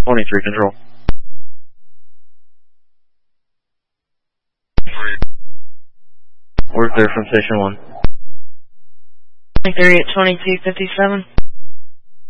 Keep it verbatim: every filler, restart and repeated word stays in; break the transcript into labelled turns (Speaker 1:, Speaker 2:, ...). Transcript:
Speaker 1: twenty-three Control. Word there from Station one.
Speaker 2: twenty-three at twenty-two fifty-seven.